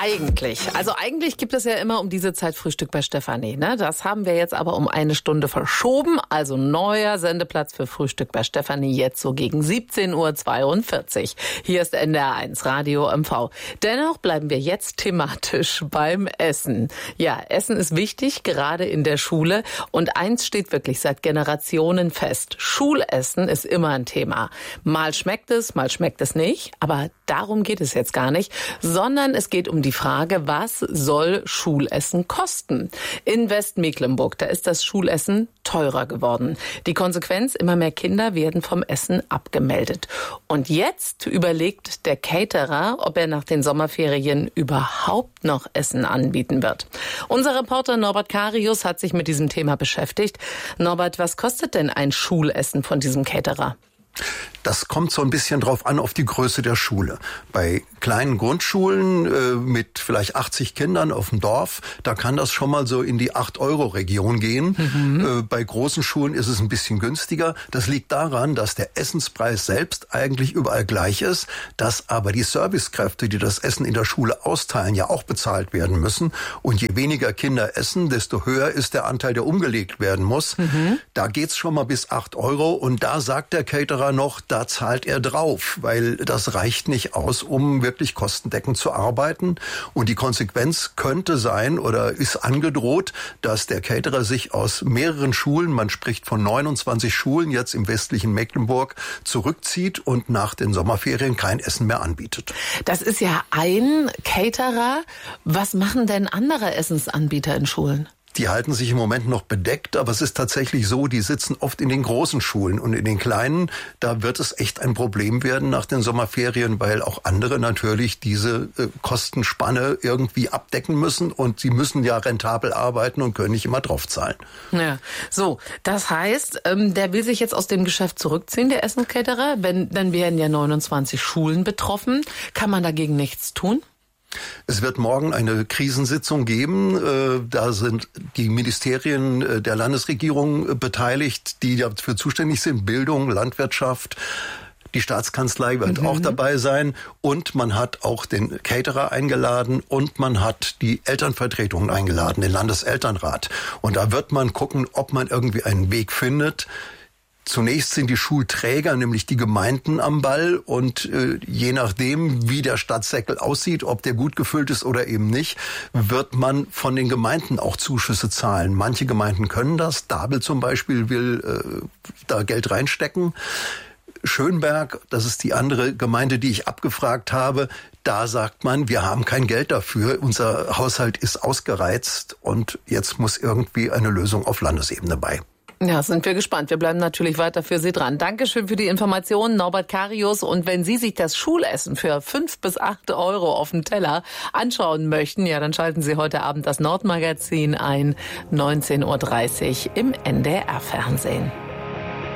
Eigentlich gibt es ja immer um diese Zeit Frühstück bei Stefanie, ne? Das haben wir jetzt aber um eine Stunde verschoben. Also neuer Sendeplatz für Frühstück bei Stefanie jetzt so gegen 17:42 Uhr. Hier ist NDR1 Radio MV. Dennoch bleiben wir jetzt thematisch beim Essen. Ja, Essen ist wichtig, gerade in der Schule. Und eins steht wirklich seit Generationen fest. Schulessen ist immer ein Thema. Mal schmeckt es nicht. Aber darum geht es jetzt gar nicht, sondern es geht um die Frage, was soll Schulessen kosten? In Westmecklenburg, da ist das Schulessen teurer geworden. Die Konsequenz, immer mehr Kinder werden vom Essen abgemeldet. Und jetzt überlegt der Caterer, ob er nach den Sommerferien überhaupt noch Essen anbieten wird. Unser Reporter Norbert Karius hat sich mit diesem Thema beschäftigt. Norbert, was kostet denn ein Schulessen von diesem Caterer? Das kommt so ein bisschen drauf an, auf die Größe der Schule. Bei kleinen Grundschulen mit vielleicht 80 Kindern auf dem Dorf, da kann das schon mal so in die 8-Euro-Region gehen. Bei großen Schulen ist es ein bisschen günstiger. Das liegt daran, dass der Essenspreis selbst eigentlich überall gleich ist, dass aber die Servicekräfte, die das Essen in der Schule austeilen, ja auch bezahlt werden müssen. Und je weniger Kinder essen, desto höher ist der Anteil, der umgelegt werden muss. Da geht's schon mal bis 8 Euro und da sagt der Caterer noch, da zahlt er drauf, weil das reicht nicht aus, um wirklich kostendeckend zu arbeiten. Und die Konsequenz könnte sein oder ist angedroht, dass der Caterer sich aus mehreren Schulen, man spricht von 29 Schulen jetzt im westlichen Mecklenburg, zurückzieht und nach den Sommerferien kein Essen mehr anbietet. Das ist ja ein Caterer. Was machen denn andere Essensanbieter in Schulen? Die halten sich im Moment noch bedeckt, aber es ist tatsächlich so, die sitzen oft in den großen Schulen und in den kleinen, da wird es echt ein Problem werden nach den Sommerferien, weil auch andere natürlich diese Kostenspanne irgendwie abdecken müssen und sie müssen ja rentabel arbeiten und können nicht immer draufzahlen. Ja, so, das heißt, der will sich jetzt aus dem Geschäft zurückziehen, der Essenscaterer, dann wären ja 29 Schulen betroffen. Kann man dagegen nichts tun? Es wird morgen eine Krisensitzung geben. Da sind die Ministerien der Landesregierung beteiligt, die dafür zuständig sind. Bildung, Landwirtschaft. Die Staatskanzlei wird auch dabei sein. Und man hat auch den Caterer eingeladen und man hat die Elternvertretungen eingeladen, den Landeselternrat. Und da wird man gucken, ob man irgendwie einen Weg findet. Zunächst sind die Schulträger, nämlich die Gemeinden, am Ball und je nachdem, wie der Stadtsäckel aussieht, ob der gut gefüllt ist oder eben nicht, wird man von den Gemeinden auch Zuschüsse zahlen. Manche Gemeinden können das. Dabel zum Beispiel will da Geld reinstecken. Schönberg, das ist die andere Gemeinde, die ich abgefragt habe, da sagt man, wir haben kein Geld dafür, unser Haushalt ist ausgereizt und jetzt muss irgendwie eine Lösung auf Landesebene bei. Ja, sind wir gespannt. Wir bleiben natürlich weiter für Sie dran. Dankeschön für die Informationen, Norbert Karius. Und wenn Sie sich das Schulessen für 5 bis 8 Euro auf dem Teller anschauen möchten, ja, dann schalten Sie heute Abend das Nordmagazin ein, 19:30 Uhr im NDR-Fernsehen.